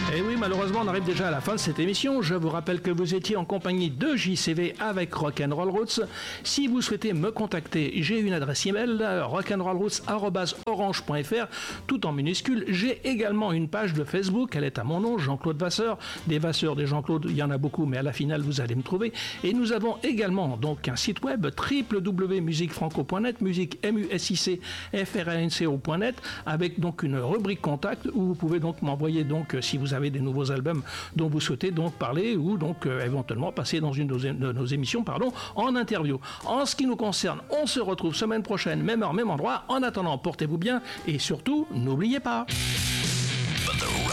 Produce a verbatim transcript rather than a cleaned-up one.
Et oui, malheureusement, on arrive déjà à la fin de cette émission. Je vous rappelle que vous étiez en compagnie de J C V avec Rock'n'Roll Roots. Si vous souhaitez me contacter, j'ai une adresse email, rock'n'rollroots arobase orange point f r, tout en minuscule. J'ai également une page de Facebook, elle est à mon nom, Jean-Claude Vasseur. Des Vasseurs, des Jean-Claude, il y en a beaucoup, mais à la finale, vous allez me trouver. Et nous avons également donc un site web, w w w point musique franco point net, musique M U S I C F R A N C O point net, avec donc une rubrique contact où vous pouvez donc m'envoyer donc si vous avez des nouveaux albums dont vous souhaitez donc parler ou donc euh, éventuellement passer dans une de nos émissions pardon, en interview. En ce qui nous concerne, on se retrouve semaine prochaine, même heure, même endroit. En attendant, portez-vous bien et surtout, n'oubliez pas.